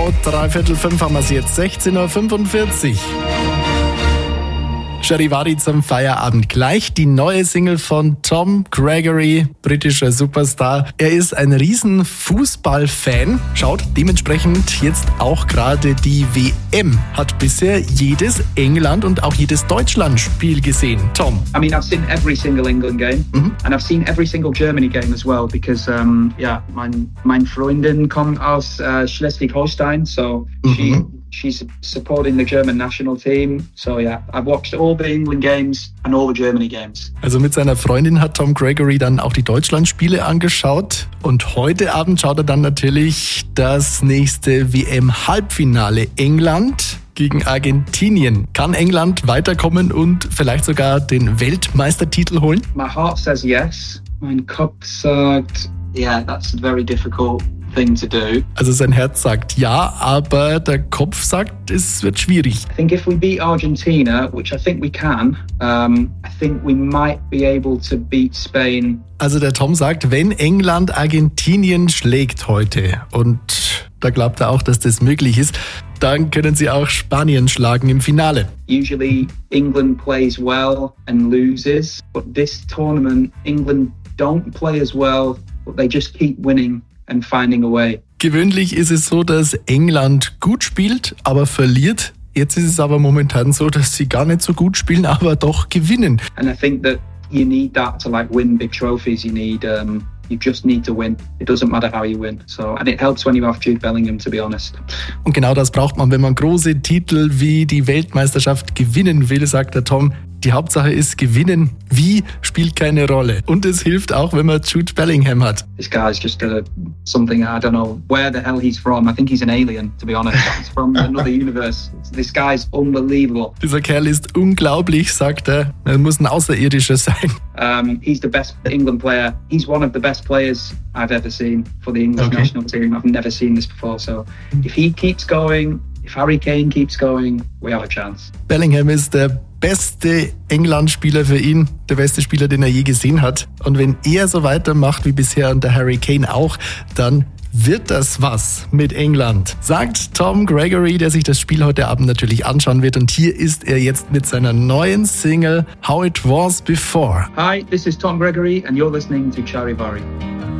Genau, 4:45 haben wir es jetzt, 16:45 Uhr. Charivari zum Feierabend. Gleich die neue Single von Tom Gregory, britischer Superstar. Er ist ein riesen Fußballfan, schaut dementsprechend jetzt auch gerade die WM. Hat bisher jedes England- und auch jedes Deutschland-Spiel gesehen. Tom? I mean, I've seen every single England game and I've seen every single Germany game as well because, mein Freundin kommt aus Schleswig-Holstein, so she's supporting the German national team. So yeah, I've watched all the England games and all the Germany games. Also mit seiner Freundin hat Tom Gregory dann auch die Deutschland-Spiele angeschaut. Und heute Abend schaut er dann natürlich das nächste WM-Halbfinale. England gegen Argentinien. Kann England weiterkommen und vielleicht sogar den Weltmeistertitel holen? My heart says yes. Mein Kopf sagt, yeah, that's very difficult thing to do. Also sein Herz sagt ja, aber der Kopf sagt, es wird schwierig. I think if we beat Argentina, which I think we can, I think we might be able to beat Spain. Also der Tom sagt, wenn England Argentinien schlägt heute, und da glaubt er auch, dass das möglich ist, dann können sie auch Spanien schlagen im Finale. Usually England plays well and loses, but this tournament England don't play as well, but they just keep winning and finding a way. Gewöhnlich ist es so, dass England gut spielt, aber verliert. Jetzt ist es aber momentan so, dass sie gar nicht so gut spielen, aber doch gewinnen. And I think that you need that to win big trophies. You just need to win. It doesn't matter how you win. And it helps when you have Jude Bellingham, to be honest. Und genau das braucht man, wenn man große Titel wie die Weltmeisterschaft gewinnen will, sagt der Tom. Die Hauptsache ist gewinnen. Wie, spielt keine Rolle. Und es hilft auch, wenn man Jude Bellingham hat. This guy's just something, I don't know where the hell he's from. I think he's an alien, to be honest. He's from another universe. This guy's unbelievable. Dieser Kerl ist unglaublich, sagt er. Er muss ein Außerirdischer sein. He's the best England player. He's one of the best players I've ever seen for the English national team. I've never seen this before. So if he keeps going, if Harry Kane keeps going, we have a chance. Bellingham ist der beste England-Spieler für ihn, der beste Spieler, den er je gesehen hat. Und wenn er so weitermacht wie bisher und der Harry Kane auch, dann wird das was mit England, sagt Tom Gregory, der sich das Spiel heute Abend natürlich anschauen wird. Und hier ist er jetzt mit seiner neuen Single How It Was Before. Hi, this is Tom Gregory and you're listening to Charivari.